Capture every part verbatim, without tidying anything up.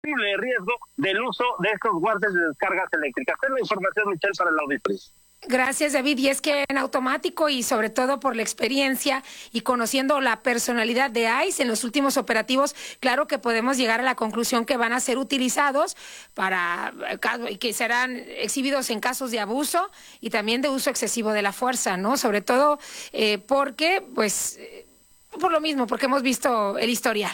posible riesgo del uso de estos guardias de descargas eléctricas. Es la información, Michelle, para el auditorio. Gracias, David. Y es que en automático y sobre todo por la experiencia y conociendo la personalidad de I C E en los últimos operativos, claro que podemos llegar a la conclusión que van a ser utilizados para que serán exhibidos en casos de abuso y también de uso excesivo de la fuerza, ¿no? Sobre todo eh, porque, pues, por lo mismo, porque hemos visto el historial.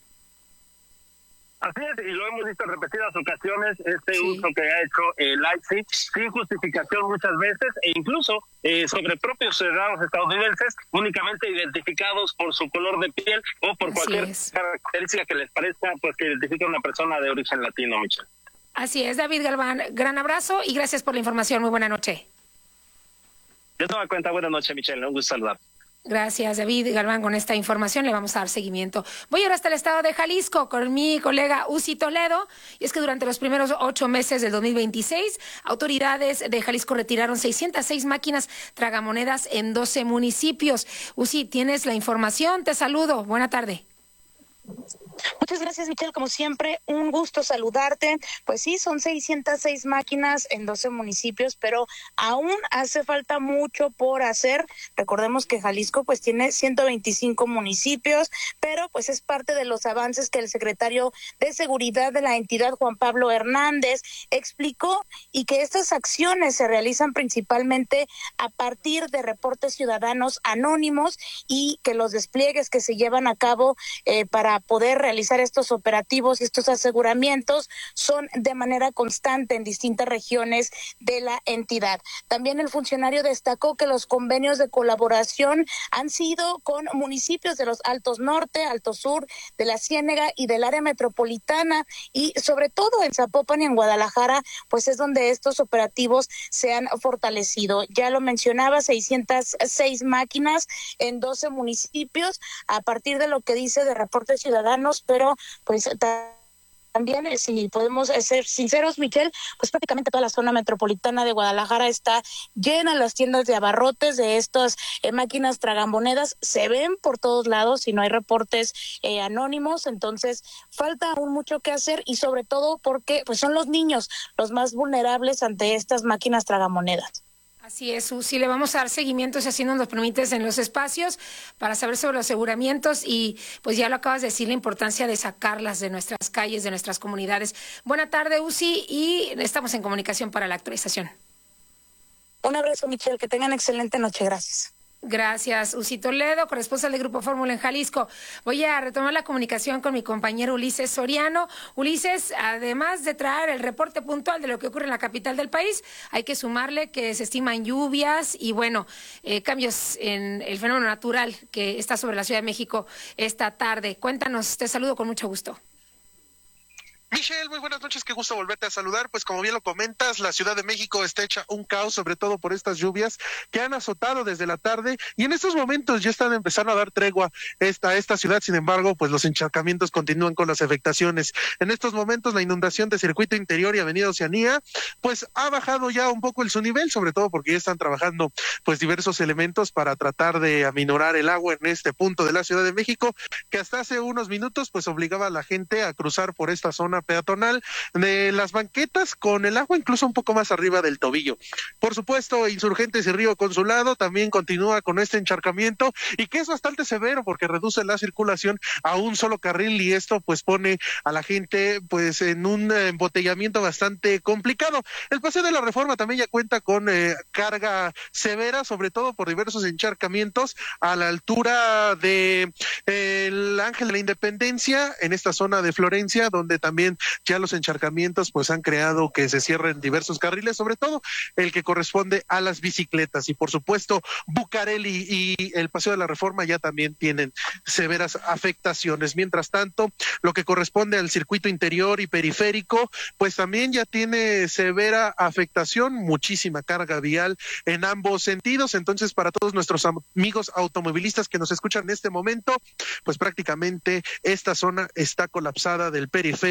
Así es, y lo hemos visto en repetidas ocasiones, este sí. uso que ha hecho el I C E sin justificación muchas veces, e incluso eh, sobre propios ciudadanos estadounidenses, únicamente identificados por su color de piel o por Así cualquier es. característica que les parezca, pues que identifique a una persona de origen latino, Michelle. Así es, David Galván, gran abrazo y gracias por la información, muy buena noche. De toda cuenta, buena noche, Michelle, un gusto saludar. Gracias, David Galván, con esta información le vamos a dar seguimiento. Voy ahora hasta el estado de Jalisco con mi colega Uzi Toledo, y es que durante los primeros ocho meses del dos mil veintiséis, autoridades de Jalisco retiraron seiscientas seis máquinas tragamonedas en doce municipios. Uzi, tienes la información, te saludo, buena tarde. Muchas gracias, Michelle, como siempre, un gusto saludarte. Pues sí, son seiscientas seis máquinas en doce municipios, pero aún hace falta mucho por hacer. Recordemos que Jalisco pues tiene ciento veinticinco municipios, pero pues es parte de los avances que el secretario de Seguridad de la entidad, Juan Pablo Hernández, explicó, y que estas acciones se realizan principalmente a partir de reportes ciudadanos anónimos y que los despliegues que se llevan a cabo eh, para poder realizar estos operativos y estos aseguramientos son de manera constante en distintas regiones de la entidad. También el funcionario destacó que los convenios de colaboración han sido con municipios de los Altos Norte, Alto Sur, de la Ciénega y del área metropolitana, y sobre todo en Zapopan y en Guadalajara, pues es donde estos operativos se han fortalecido. Ya lo mencionaba, seiscientas seis máquinas en doce municipios, a partir de lo que dice de reportes ciudadanos, pero pues también, si podemos ser sinceros, Michelle, pues prácticamente toda la zona metropolitana de Guadalajara está llena, las tiendas de abarrotes de estas eh, máquinas tragamonedas se ven por todos lados y no hay reportes eh, anónimos, entonces falta aún mucho que hacer, y sobre todo porque pues son los niños los más vulnerables ante estas máquinas tragamonedas. Así es, Susi, le vamos a dar seguimiento, si así nos lo permites, en los espacios para saber sobre los aseguramientos, y pues ya lo acabas de decir, la importancia de sacarlas de nuestras calles, de nuestras comunidades. Buena tarde, Uzi, y estamos en comunicación para la actualización. Un abrazo, Michelle, que tengan excelente noche, gracias. Gracias, Uzi Toledo, corresponsal del Grupo Fórmula en Jalisco. Voy a retomar la comunicación con mi compañero Ulises Soriano. Ulises, además de traer el reporte puntual de lo que ocurre en la capital del país, hay que sumarle que se estiman lluvias y, bueno, eh, cambios en el fenómeno natural que está sobre la Ciudad de México esta tarde. Cuéntanos, te saludo con mucho gusto. Michelle, muy buenas noches, qué gusto volverte a saludar. Pues como bien lo comentas, la Ciudad de México está hecha un caos, sobre todo por estas lluvias que han azotado desde la tarde, y en estos momentos ya están empezando a dar tregua esta, esta ciudad. Sin embargo, pues los encharcamientos continúan con las afectaciones. En estos momentos la inundación de Circuito Interior y Avenida Oceanía pues ha bajado ya un poco el su nivel, sobre todo porque ya están trabajando pues diversos elementos para tratar de aminorar el agua en este punto de la Ciudad de México, que hasta hace unos minutos pues obligaba a la gente a cruzar por esta zona peatonal de las banquetas con el agua incluso un poco más arriba del tobillo. Por supuesto, Insurgentes y Río Consulado también continúa con este encharcamiento, y que es bastante severo porque reduce la circulación a un solo carril, y esto pues pone a la gente pues en un embotellamiento bastante complicado. El Paseo de la Reforma también ya cuenta con eh, carga severa, sobre todo por diversos encharcamientos a la altura de eh, el Ángel de la Independencia, en esta zona de Florencia, donde también ya los encharcamientos pues han creado que se cierren diversos carriles, sobre todo el que corresponde a las bicicletas. Y por supuesto Bucareli y el Paseo de la Reforma ya también tienen severas afectaciones. Mientras tanto, lo que corresponde al circuito interior y periférico pues también ya tiene severa afectación, muchísima carga vial en ambos sentidos. Entonces, para todos nuestros amigos automovilistas que nos escuchan en este momento, pues prácticamente esta zona está colapsada del periférico,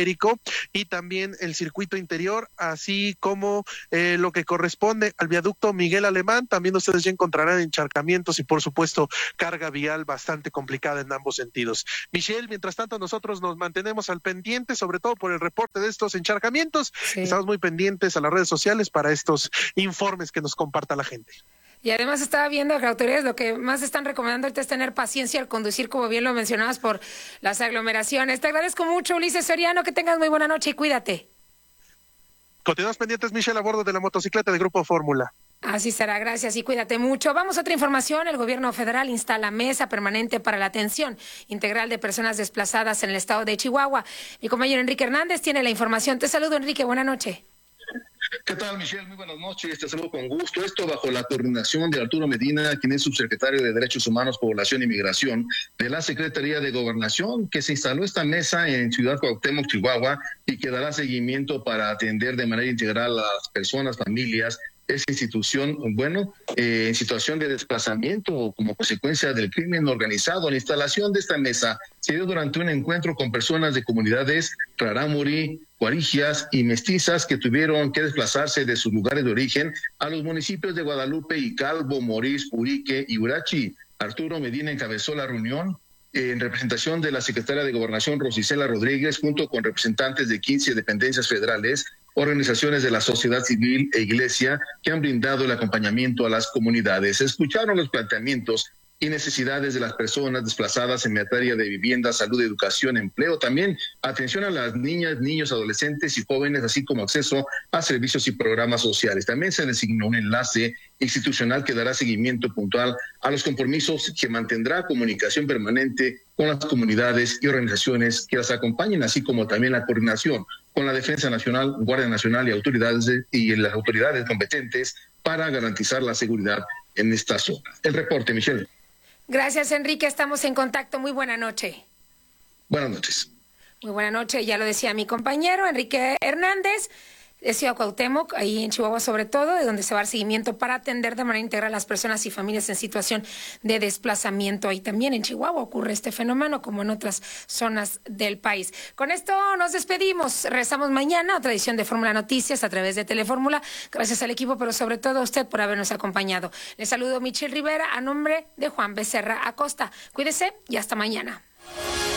y también el circuito interior, así como eh, lo que corresponde al viaducto Miguel Alemán. También ustedes ya encontrarán encharcamientos y por supuesto carga vial bastante complicada en ambos sentidos. Michelle, mientras tanto nosotros nos mantenemos al pendiente, sobre todo por el reporte de estos encharcamientos. Sí. Estamos muy pendientes a las redes sociales para estos informes que nos comparta la gente. Y además estaba viendo que autoridades lo que más están recomendando ahorita es tener paciencia al conducir, como bien lo mencionabas, por las aglomeraciones. Te agradezco mucho, Ulises Soriano, que tengas muy buena noche y cuídate. Continuamos pendientes, Michelle, a bordo de la motocicleta de Grupo Fórmula. Así será, gracias y cuídate mucho. Vamos a otra información. El gobierno federal instala mesa permanente para la atención integral de personas desplazadas en el estado de Chihuahua. Mi compañero Enrique Hernández tiene la información. Te saludo, Enrique, buena noche. ¿Qué tal, Michelle? Muy buenas noches. Te saludo con gusto. Esto bajo la coordinación de Arturo Medina, quien es subsecretario de Derechos Humanos, Población y Migración de la Secretaría de Gobernación, que se instaló esta mesa en Ciudad Cuauhtémoc, Chihuahua, y que dará seguimiento para atender de manera integral a las personas, familias, esa institución, bueno, eh, en situación de desplazamiento como consecuencia del crimen organizado. La instalación de esta mesa se dio durante un encuentro con personas de comunidades rarámuri, cuarigias y mestizas que tuvieron que desplazarse de sus lugares de origen a los municipios de Guadalupe y Calvo, Morís, Urique y Urachi. Arturo Medina encabezó la reunión en representación de la secretaria de Gobernación, Rosicela Rodríguez, junto con representantes de quince dependencias federales, organizaciones de la sociedad civil e iglesia que han brindado el acompañamiento a las comunidades. Escucharon los planteamientos y necesidades de las personas desplazadas en materia de vivienda, salud, educación, empleo, también atención a las niñas, niños, adolescentes y jóvenes, así como acceso a servicios y programas sociales. También se designó un enlace institucional que dará seguimiento puntual a los compromisos, que mantendrá comunicación permanente con las comunidades y organizaciones que las acompañen, así como también la coordinación con la Defensa Nacional, Guardia Nacional y autoridades de, y las autoridades competentes para garantizar la seguridad en esta zona. El reporte, Michelle. Gracias, Enrique. Estamos en contacto. Muy buena noche. Buenas noches. Muy buena noche. Ya lo decía mi compañero Enrique Hernández, de Ciudad Cuauhtémoc, ahí en Chihuahua sobre todo, de donde se va a dar seguimiento para atender de manera integral a las personas y familias en situación de desplazamiento. Ahí también en Chihuahua ocurre este fenómeno, como en otras zonas del país. Con esto nos despedimos. Regresamos mañana a otra edición de Fórmula Noticias a través de Telefórmula. Gracias al equipo, pero sobre todo a usted por habernos acompañado. Les saludo Michelle Rivera a nombre de Juan Becerra Acosta. Cuídese y hasta mañana.